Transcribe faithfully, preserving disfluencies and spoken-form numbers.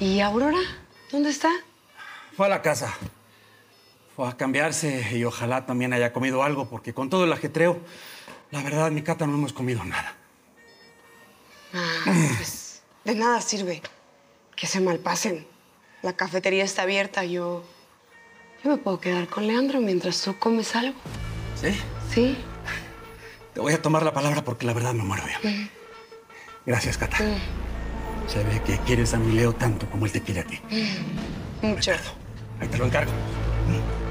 ¿Y Aurora? ¿Dónde está? Fue a la casa. Fue a cambiarse y ojalá también haya comido algo, porque con todo el ajetreo, la verdad, mi Cata, no hemos comido nada. Ah, pues de nada sirve que se malpasen. La cafetería está abierta. Yo, yo me puedo quedar con Leandro mientras tú comes algo. ¿Sí? Sí. Te voy a tomar la palabra porque la verdad me muero de hambre. Mm. Gracias, Cata. Mm. Se ve que quieres a mi Leo tanto como él te quiere a ti. Mm. Mucho. Ahí te lo encargo.